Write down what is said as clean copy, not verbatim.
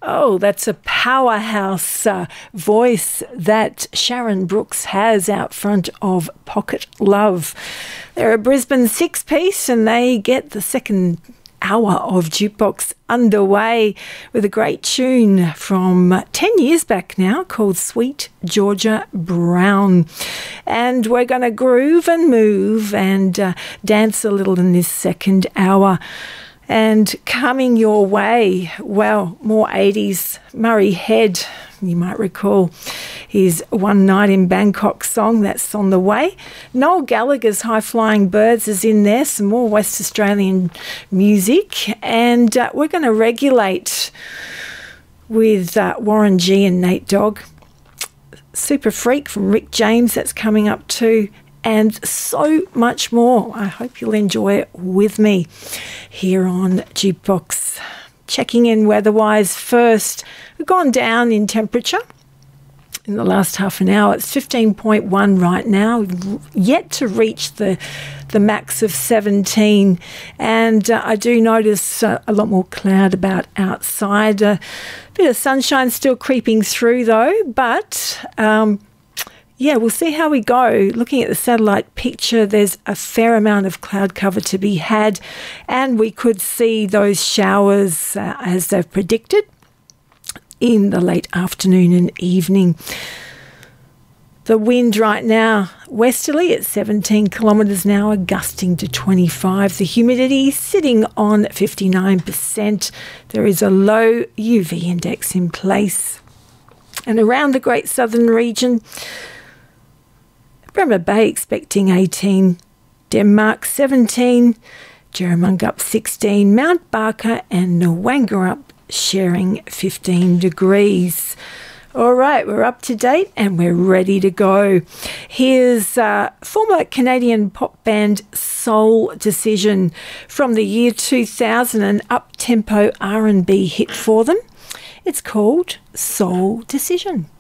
Oh, that's a powerhouse voice that Sharon Brooks has out front of Pocket Love. They're a Brisbane six-piece and they get the second hour of Jukebox underway with a great tune from 10 years back now called Sweet Georgia Brown. And we're going to groove and move and dance a little in this second hour. And coming your way, well, more 80s, Murray Head, you might recall his One Night in Bangkok song, that's on the way. Noel Gallagher's High Flying Birds is in there, some more West Australian music. And we're going to regulate with Warren G and Nate Dogg. Super Freak from Rick James, that's coming up too. And so much more. I hope you'll enjoy it with me here on Jukebox. Checking in weather-wise first. We've gone down in temperature in the last half an hour. It's 15.1 right now. We've yet to reach the max of 17. And I do notice a lot more cloud about outside. A bit of sunshine still creeping through though, but yeah, we'll see how we go. Looking at the satellite picture, there's a fair amount of cloud cover to be had, and we could see those showers as they've predicted in the late afternoon and evening. The wind right now, westerly at 17 kilometres an hour, gusting to 25. The humidity sitting on 59%. There is a low UV index in place. And around the Great Southern region, Bremer Bay expecting 18, Denmark 17, Jerramungup 16, Mount Barker and Nwangerup sharing 15 degrees. All right, we're up to date and we're ready to go. Here's former Canadian pop band Soul Decision from the year 2000, an up-tempo R&B hit for them. It's called Soul Decision.